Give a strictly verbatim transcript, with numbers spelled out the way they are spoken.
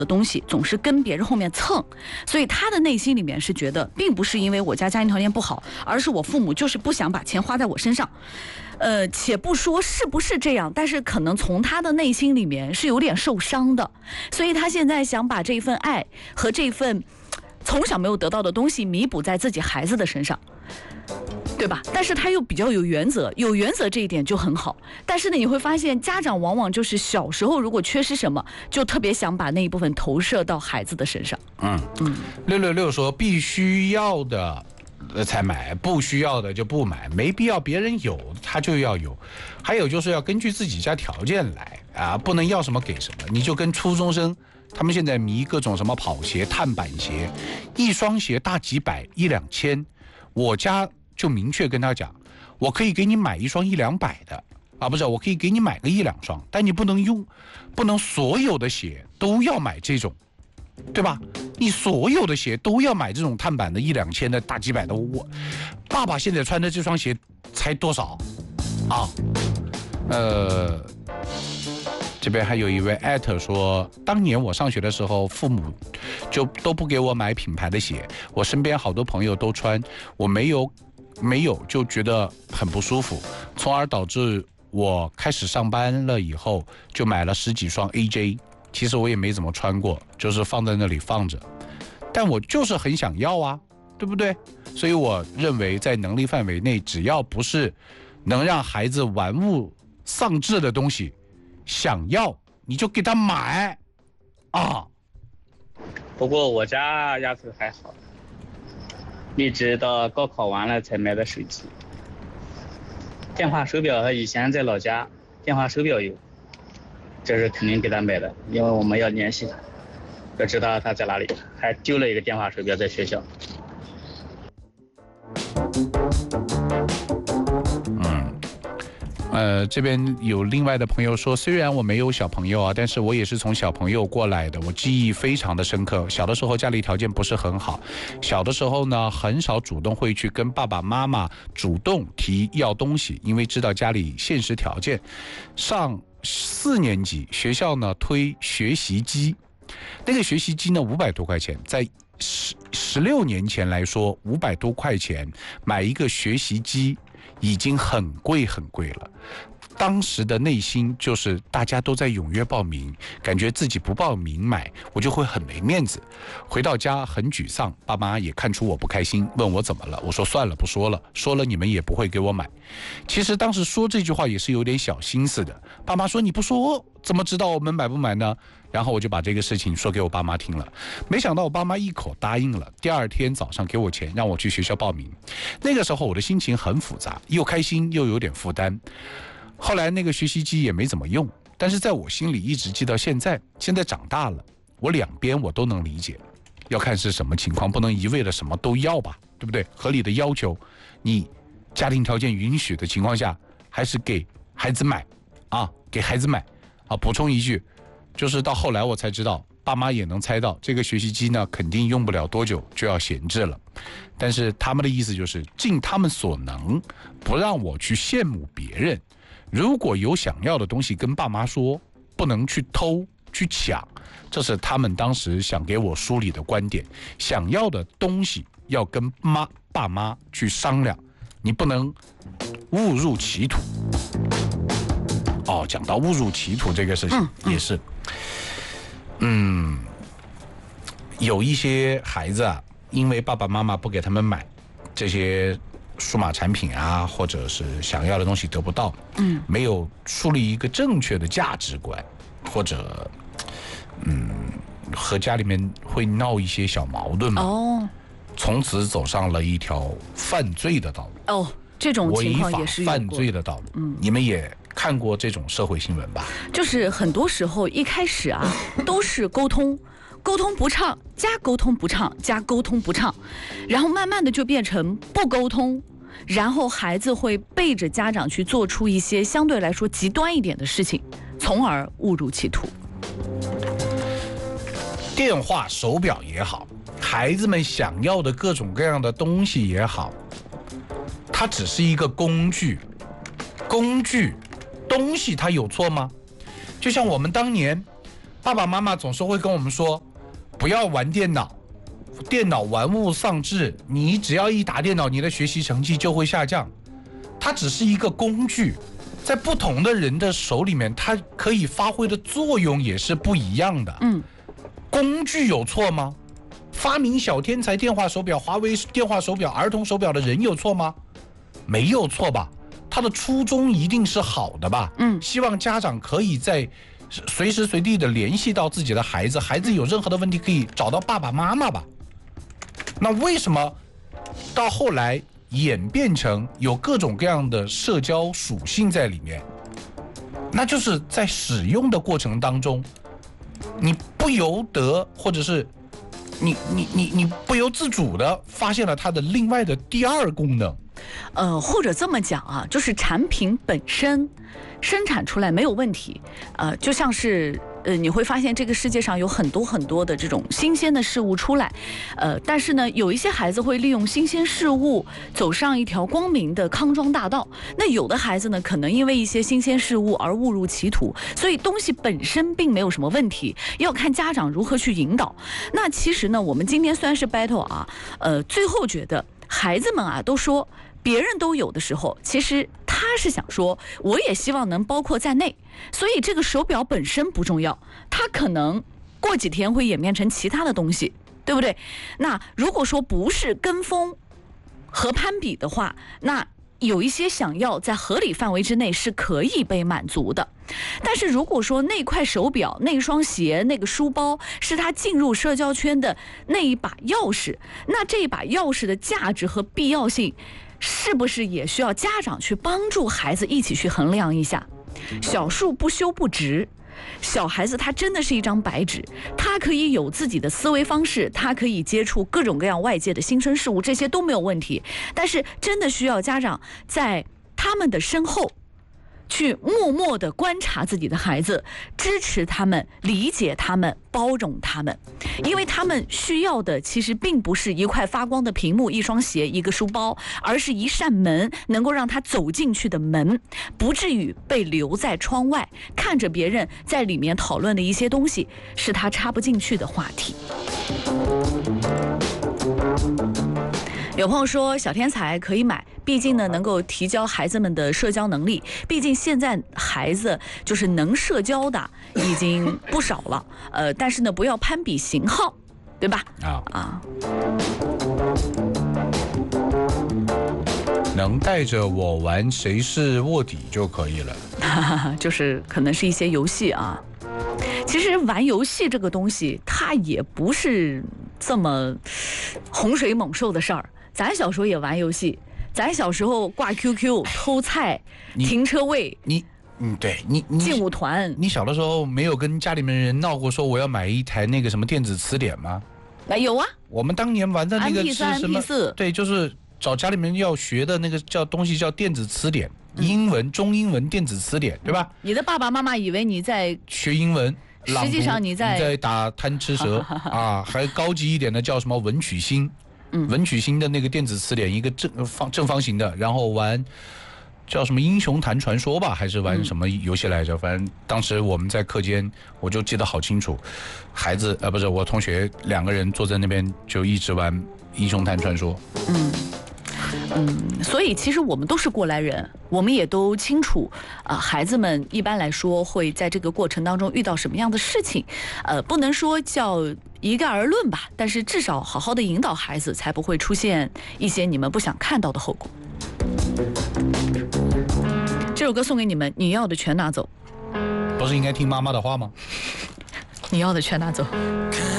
的东西总是跟别人后面蹭，所以他的内心里面是觉得，并不是因为我家家庭条件不好，而是我父母就是不想把钱花在我身上。呃，且不说是不是这样，但是可能从他的内心里面是有点受伤的，所以他现在想把这份爱和这份从小没有得到的东西弥补在自己孩子的身上，对吧？但是他又比较有原则，有原则这一点就很好。但是呢，你会发现家长往往就是小时候如果缺失什么，就特别想把那一部分投射到孩子的身上。 嗯嗯，六六六说必须要的才买，不需要的就不买，没必要别人有他就要有。还有就是要根据自己家条件来啊，不能要什么给什么。你就跟初中生，他们现在迷各种什么跑鞋、碳板鞋，一双鞋大几百、一两千，我家就明确跟他讲，我可以给你买一双一两百的啊，不是，我可以给你买个一两双，但你不能用，不能所有的鞋都要买这种。对吧？你所有的鞋都要买这种碳板的一两千的大几百的，我爸爸现在穿的这双鞋才多少啊？呃，这边还有一位艾特说，当年我上学的时候，父母就都不给我买品牌的鞋，我身边好多朋友都穿，我没有没有就觉得很不舒服，从而导致我开始上班了以后就买了十几双 A J。其实我也没怎么穿过，就是放在那里放着，但我就是很想要啊，对不对？所以我认为在能力范围内，只要不是能让孩子玩物丧志的东西，想要你就给他买啊。 不过我家丫头还好，一直到高考完了才买的手机。电话手表以前在老家电话手表有，这是肯定给他买的，因为我们要联系他，要知道他在哪里，还丢了一个电话手表在学校。 嗯，呃，这边有另外的朋友说，虽然我没有小朋友啊，但是我也是从小朋友过来的，我记忆非常的深刻。小的时候家里条件不是很好，小的时候呢，很少主动会去跟爸爸妈妈主动提要东西，因为知道家里现实条件。上四年级学校呢推学习机，那个学习机呢五百多块钱，在十十六年前来说，五百多块钱买一个学习机已经很贵很贵了。当时的内心就是大家都在踊跃报名，感觉自己不报名买我就会很没面子，回到家很沮丧，爸妈也看出我不开心，问我怎么了，我说算了不说了，说了你们也不会给我买。其实当时说这句话也是有点小心思的，爸妈说你不说怎么知道我们买不买呢？然后我就把这个事情说给我爸妈听了，没想到我爸妈一口答应了，第二天早上给我钱让我去学校报名。那个时候我的心情很复杂，又开心又有点负担。后来那个学习机也没怎么用，但是在我心里一直记到现在。现在长大了，我两边我都能理解，要看是什么情况，不能一味的什么都要吧，对不对？合理的要求，你家庭条件允许的情况下，还是给孩子买啊，给孩子买啊。补充一句，就是到后来我才知道，爸妈也能猜到这个学习机呢肯定用不了多久就要闲置了，但是他们的意思就是尽他们所能，不让我去羡慕别人。如果有想要的东西跟爸妈说，不能去偷去抢，这是他们当时想给我梳理的观点。想要的东西要跟妈爸妈去商量，你不能误入歧途。哦，讲到误入歧途这个事情，也是，嗯，有一些孩子啊，因为爸爸妈妈不给他们买这些数码产品啊，或者是想要的东西得不到，嗯，没有树立一个正确的价值观，或者，嗯，和家里面会闹一些小矛盾嘛，哦，从此走上了一条犯罪的道路。 哦，这种情况也是有过违法犯罪的道路。嗯，你们也看过这种社会新闻吧？ 就是很多时候一开始啊，都是沟通。沟通不畅加沟通不畅加沟通不畅，然后慢慢的就变成不沟通，然后孩子会背着家长去做出一些相对来说极端一点的事情，从而误入歧途。 电话手表也好，孩子们想要的各种各样的东西也好，它只是一个工具，工具东西它有错吗？就像我们当年爸爸妈妈总是会跟我们说，不要玩电脑，电脑玩物丧志，你只要一打电脑，你的学习成绩就会下降。它只是一个工具，在不同的人的手里面，它可以发挥的作用也是不一样的。 嗯， 工具有错吗？发明小天才电话手表、华为电话手表、儿童手表的人有错吗？没有错吧？他的初衷一定是好的吧？ 嗯， 希望家长可以在随时随地的联系到自己的孩子，孩子有任何的问题可以找到爸爸妈妈吧？那为什么到后来演变成有各种各样的社交属性在里面？那就是在使用的过程当中，你不由得，或者是你你你你不由自主的发现了它的另外的第二功能。 呃，或者这么讲啊，就是产品本身生产出来没有问题，呃，就像是呃，你会发现这个世界上有很多很多的这种新鲜的事物出来，呃，但是呢，有一些孩子会利用新鲜事物走上一条光明的康庄大道，那有的孩子呢，可能因为一些新鲜事物而误入歧途，所以东西本身并没有什么问题，要看家长如何去引导。那其实呢，我们今天虽然是 battle 啊，呃，最后觉得孩子们啊都说别人都有的时候，其实他是想说，我也希望能包括在内。所以这个手表本身不重要，它可能过几天会演变成其他的东西，对不对？那如果说不是跟风和攀比的话，那有一些想要在合理范围之内是可以被满足的。但是如果说那块手表、那双鞋、那个书包是他进入社交圈的那一把钥匙，那这一把钥匙的价值和必要性，是不是也需要家长去帮助孩子一起去衡量一下？小树不修不直，小孩子他真的是一张白纸，他可以有自己的思维方式，他可以接触各种各样外界的新生事物，这些都没有问题。但是真的需要家长在他们的身后去默默地观察自己的孩子，支持他们，理解他们，包容他们，因为他们需要的其实并不是一块发光的屏幕、一双鞋、一个书包，而是一扇门，能够让他走进去的门，不至于被留在窗外，看着别人在里面讨论的一些东西是他插不进去的话题。有朋友说小天才可以买，毕竟呢能够提高孩子们的社交能力，毕竟现在孩子就是能社交的已经不少了，呃，但是呢不要攀比型号，对吧？ 啊啊， 能带着我玩谁是卧底就可以了。 就是可能是一些游戏啊。其实玩游戏这个东西，它也不是这么洪水猛兽的事儿。咱小时候也玩游戏，咱小时候挂 Q Q、偷菜、停车位， 你，嗯，对你，你劲舞团。 你小的时候没有跟家里面人闹过说我要买一台那个什么电子词典吗？ 啊，有啊。 我们当年玩的那个是什么 M P 三、M P 四， 对，就是找家里面要学的那个叫东西叫电子词典，嗯、英文、中英文电子词典，对吧？ 你的爸爸妈妈以为你在学英文。 实际上你在你在打贪吃蛇啊，还高级一点的叫什么文曲星，嗯，文曲星的那个电子词典，一个正方正方形的，然后玩叫什么英雄坛传说吧，还是玩什么游戏来着？反正当时我们在课间，我就记得好清楚，孩子呃不是我同学两个人坐在那边就一直玩英雄坛传说， 嗯。嗯，所以其实我们都是过来人，我们也都清楚，啊、呃，孩子们一般来说会在这个过程当中遇到什么样的事情，呃，不能说叫一概而论吧，但是至少好好的引导孩子，才不会出现一些你们不想看到的后果。这首歌送给你们，你要的全拿走。 不是应该听妈妈的话吗？ 你要的全拿走。